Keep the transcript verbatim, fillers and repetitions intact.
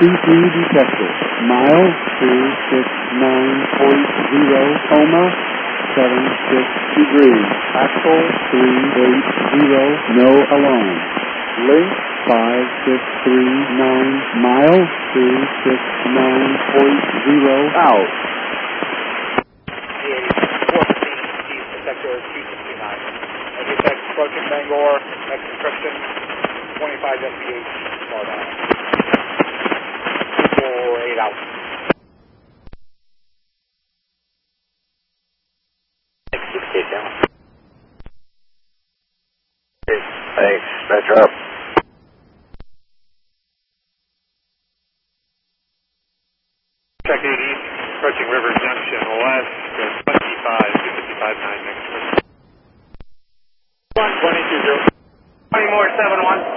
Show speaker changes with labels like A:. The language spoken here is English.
A: C P detected. Mile two six nine point zero, coma, seven six degrees. Axle three eight zero, no alarm. Link five six three nine, mile two six nine point zero, out.
B: Sector two sixty-nine. As we said, approaching Bangor, next encryption, twenty-five M P H, far down. two four eight out.
C: Thanks, Metro up.
B: Check eighty, approaching River Junction, west, twenty-five, two fifty-five nine next. one twenty-two zero. twenty more, seven one.